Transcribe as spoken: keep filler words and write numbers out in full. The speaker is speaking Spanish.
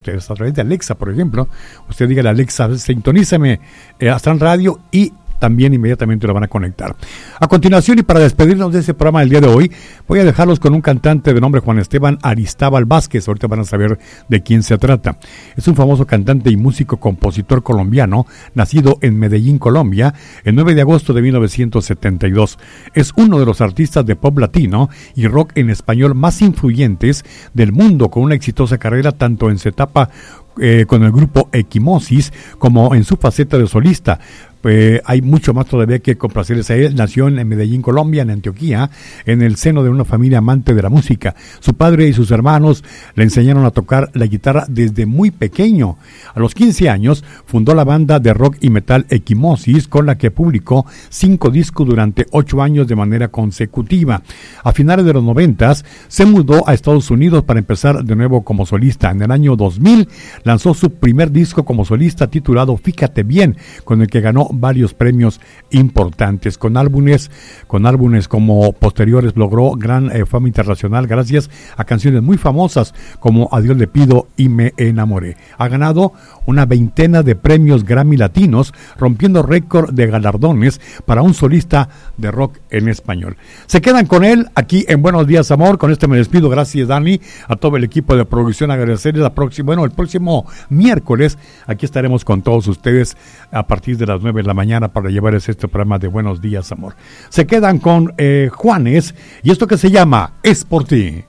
ustedes a través de Alexa, por ejemplo. Usted diga a Alexa, sintonízame eh, Astran Radio y también inmediatamente lo van a conectar. A continuación, y para despedirnos de ese programa del día de hoy, voy a dejarlos con un cantante de nombre Juan Esteban Aristábal Vázquez. Ahorita van a saber de quién se trata. Es un famoso cantante y músico compositor colombiano, nacido en Medellín, Colombia, el nueve de agosto de mil novecientos setenta y dos. Es uno de los artistas de pop latino y rock en español más influyentes del mundo, con una exitosa carrera tanto en su etapa eh, con el grupo Equimosis como en su faceta de solista. Eh, hay mucho más todavía que complacerles a él. Nació en Medellín, Colombia, en Antioquía, en el seno de una familia amante de la música. Su padre y sus hermanos le enseñaron a tocar la guitarra desde muy pequeño. A los quince años fundó la banda de rock y metal Equimosis, con la que publicó cinco discos durante ocho años de manera consecutiva. A finales de los noventas se mudó a Estados Unidos para empezar de nuevo como solista. En el año dos mil lanzó su primer disco como solista titulado Fíjate Bien, con el que ganó varios premios importantes. Con álbumes, con álbumes como posteriores logró gran eh, fama internacional gracias a canciones muy famosas como A Dios le pido y Me enamoré. Ha ganado una veintena de premios Grammy latinos, rompiendo récord de galardones para un solista de rock en español. Se quedan con él aquí en Buenos Días, Amor. Con este me despido. Gracias, Dani, a todo el equipo de producción. Agradecerles la próxima, bueno, el próximo miércoles aquí estaremos con todos ustedes a partir de las nueve de la mañana para llevarles este programa de Buenos Días, Amor. Se quedan con eh, Juanes y esto que se llama Es por ti.